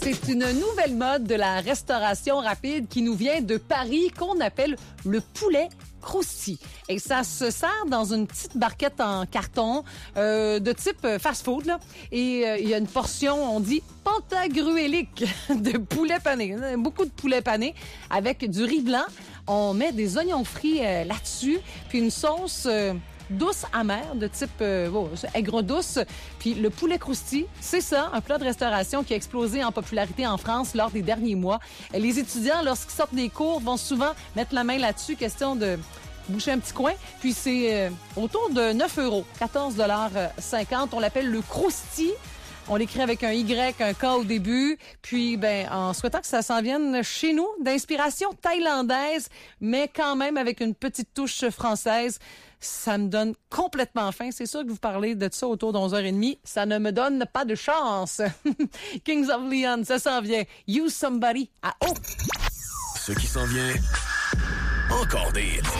C'est une nouvelle mode de la restauration rapide qui nous vient de Paris qu'on appelle le poulet croustille. Et ça se sert dans une petite barquette en carton de type fast-food. Là. Et il y a une portion, on dit, pantagruélique de poulet pané. Beaucoup de poulet pané avec du riz blanc. On met des oignons frits là-dessus, puis une sauce douce amère de type aigre douce. Puis le poulet croustille, c'est ça, un plat de restauration qui a explosé en popularité en France lors des derniers mois. Les étudiants, lorsqu'ils sortent des cours, vont souvent mettre la main là-dessus, question de boucher un petit coin. Puis c'est autour de 9 €, 14,50 $. On l'appelle le croustille. On l'écrit avec un Y, un K au début. Puis, en souhaitant que ça s'en vienne chez nous, d'inspiration thaïlandaise, mais quand même avec une petite touche française. Ça me donne complètement faim. C'est sûr que vous parlez de ça autour d'11h30. Ça ne me donne pas de chance. Kings of Leon, ça s'en vient. Use Somebody à haut. Ce qui s'en vient, encore des hits.